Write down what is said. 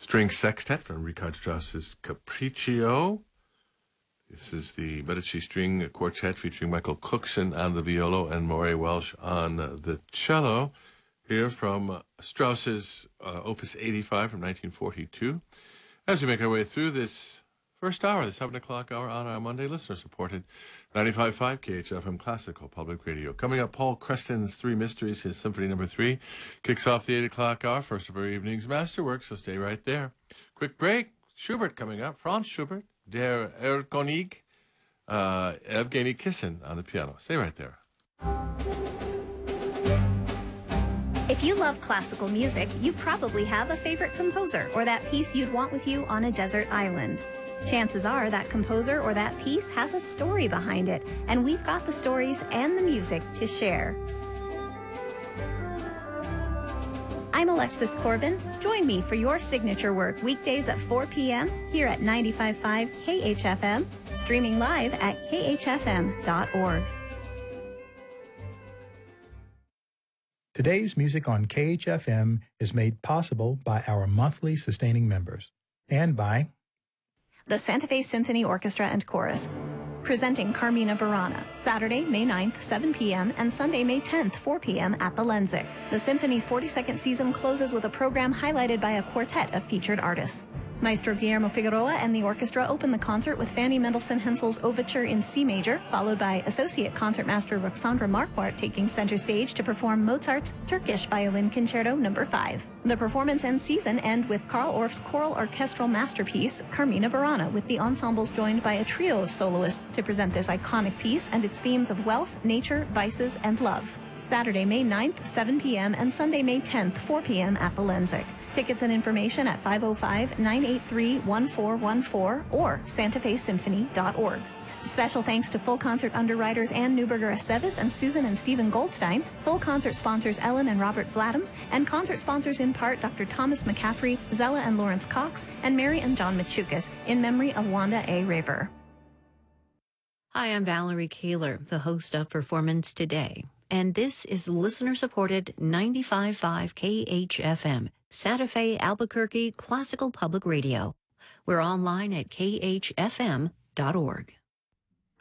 string sextet from Richard Strauss's Capriccio. This is the Medici String Quartet featuring Michael Cookson on the viola and Moray Welsh on the cello. Here from Strauss's Opus 85 from 1942. As we make our way through this first hour, the 7 o'clock hour on our Monday, listener-supported 95.5 KHFM Classical Public Radio. Coming up, Paul Creston's Three Mysteries, his Symphony No. 3, kicks off the 8 o'clock hour, first of our evening's masterwork, so stay right there. Quick break. Schubert coming up. Franz Schubert, Der Erlkönig, Evgeny Kissin on the piano. Stay right there. If you love classical music, you probably have a favorite composer or that piece you'd want with you on a desert island. Chances are that composer or that piece has a story behind it, and we've got the stories and the music to share. I'm Alexis Corbin. Join me for your signature work weekdays at 4 p.m. here at 95.5 KHFM, streaming live at khfm.org. Today's music on KHFM is made possible by our monthly sustaining members and by the Santa Fe Symphony Orchestra and Chorus, presenting Carmina Burana, Saturday, May 9th, 7 p.m. and Sunday, May 10th, 4 p.m. at the Lenzik. The Symphony's 42nd season closes with a program highlighted by a quartet of featured artists. Maestro Guillermo Figueroa and the orchestra open the concert with Fanny Mendelssohn Hensel's Overture in C major, followed by Associate Concertmaster Ruxandra Marquardt taking center stage to perform Mozart's Turkish Violin Concerto No. 5. The performance and season end with Carl Orff's choral orchestral masterpiece, Carmina Burana, with the ensembles joined by a trio of soloists to present this iconic piece and its themes of wealth, nature, vices, and love. Saturday, May 9th, 7 p.m. and Sunday, May 10th, 4 p.m. at the Lenzik. Tickets and information at 505-983-1414 or santafesymphony.org. Special thanks to Full Concert underwriters Ann Neuberger Aceves and Susan and Stephen Goldstein, Full Concert sponsors Ellen and Robert Vladim, and concert sponsors in part Dr. Thomas McCaffrey, Zella and Lawrence Cox, and Mary and John Machukas, in memory of Wanda A. Raver. Hi, I'm Valerie Kaler, the host of Performance Today, and this is listener-supported 95.5 KHFM, Santa Fe, Albuquerque Classical Public Radio. We're online at khfm.org.